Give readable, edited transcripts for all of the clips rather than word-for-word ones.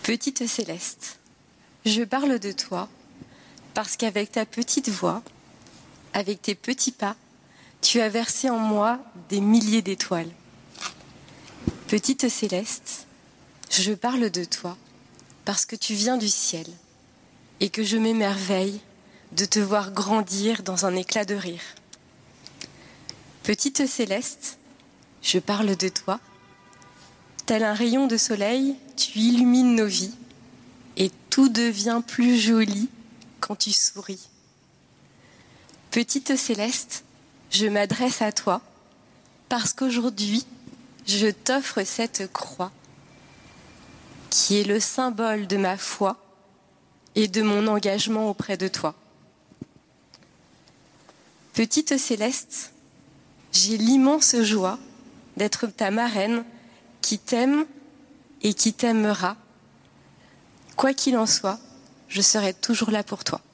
Petite Céleste, je parle de toi parce qu'avec ta petite voix, avec tes petits pas, tu as versé en moi des milliers d'étoiles. Petite Céleste, je parle de toi parce que tu viens du ciel et que je m'émerveille de te voir grandir dans un éclat de rire. Petite Céleste, je parle de toi. Tel un rayon de soleil, tu illumines nos vies et tout devient plus joli quand tu souris. Petite Céleste, je m'adresse à toi parce qu'aujourd'hui, je t'offre cette croix qui est le symbole de ma foi et de mon engagement auprès de toi. Petite Céleste, j'ai l'immense joie d'être ta marraine qui t'aime et qui t'aimera. Quoi qu'il en soit, je serai toujours là pour toi.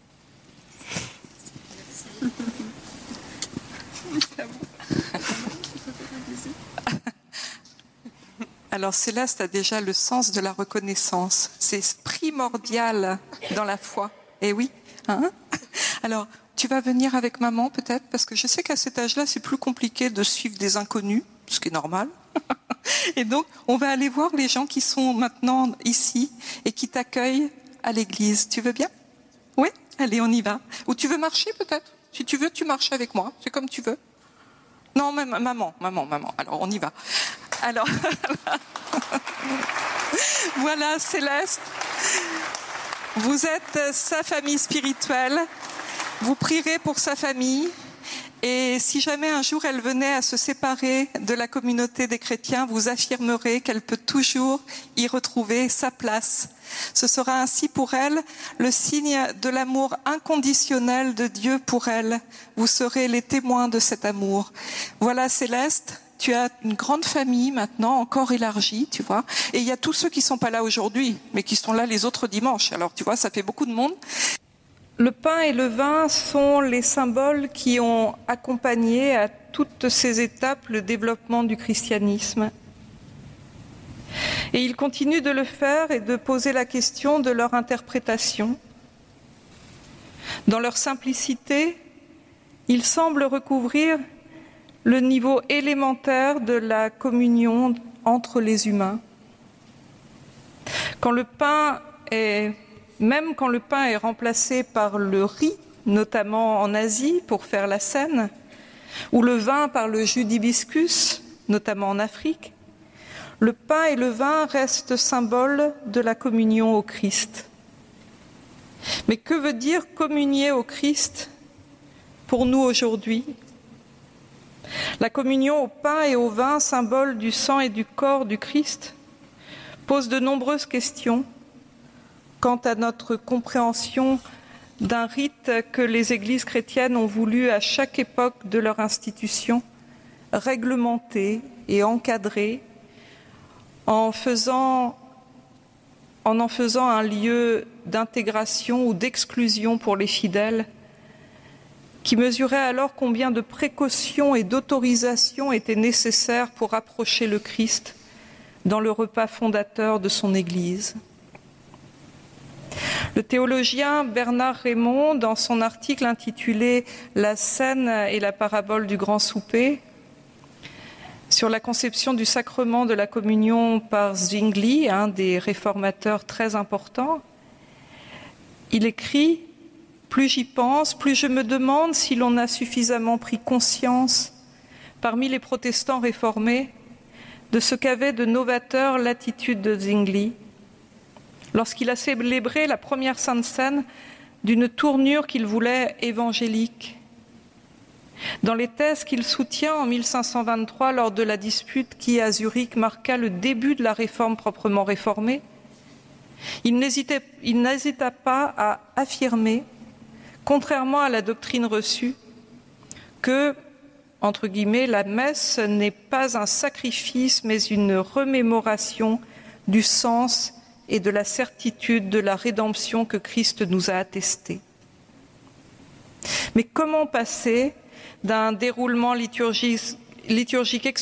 Alors Céleste a déjà le sens de la reconnaissance. C'est primordial dans la foi. Eh oui, hein? Alors, tu vas venir avec maman peut-être, parce que je sais qu'à cet âge-là, c'est plus compliqué de suivre des inconnus, ce qui est normal. Et donc, on va aller voir les gens qui sont maintenant ici et qui t'accueillent à l'église. Tu veux bien? Oui? Allez, on y va. Ou tu veux marcher peut-être? Si tu veux, tu marches avec moi. C'est comme tu veux. Non, maman. Alors, on y va. Alors, voilà Céleste. Vous êtes sa famille spirituelle. Vous prierez pour sa famille. Et si jamais un jour elle venait à se séparer de la communauté des chrétiens, vous affirmerez qu'elle peut toujours y retrouver sa place. Ce sera ainsi pour elle le signe de l'amour inconditionnel de Dieu pour elle. Vous serez les témoins de cet amour. Voilà Céleste, tu as une grande famille maintenant, encore élargie, tu vois. Et il y a tous ceux qui ne sont pas là aujourd'hui, mais qui sont là les autres dimanches. Alors tu vois, ça fait beaucoup de monde. Le pain et le vin sont les symboles qui ont accompagné à toutes ces étapes le développement du christianisme. Et ils continuent de le faire et de poser la question de leur interprétation. Dans leur simplicité, ils semblent recouvrir le niveau élémentaire de la communion entre les humains. Même quand le pain est remplacé par le riz, notamment en Asie pour faire la cène, ou le vin par le jus d'hibiscus, notamment en Afrique, le pain et le vin restent symboles de la communion au Christ. Mais que veut dire communier au Christ pour nous aujourd'hui ? La communion au pain et au vin, symbole du sang et du corps du Christ, pose de nombreuses questions quant à notre compréhension d'un rite que les églises chrétiennes ont voulu à chaque époque de leur institution réglementer et encadrer en en faisant un lieu d'intégration ou d'exclusion pour les fidèles qui mesuraient alors combien de précautions et d'autorisations étaient nécessaires pour approcher le Christ dans le repas fondateur de son Église. Le théologien Bernard Raymond, dans son article intitulé « La scène et la parabole du grand souper », sur la conception du sacrement de la communion par Zwingli, un des réformateurs très importants, il écrit « Plus j'y pense, plus je me demande si l'on a suffisamment pris conscience, parmi les protestants réformés, de ce qu'avait de novateur l'attitude de Zwingli, lorsqu'il a célébré la première Sainte Seine d'une tournure qu'il voulait évangélique. Dans les thèses qu'il soutient en 1523 lors de la dispute qui, à Zurich, marqua le début de la réforme proprement réformée, il n'hésita pas à affirmer, contrairement à la doctrine reçue, que, entre guillemets, la messe n'est pas un sacrifice mais une remémoration du sens et de la certitude de la rédemption que Christ nous a attestée. Mais comment passer d'un déroulement liturgique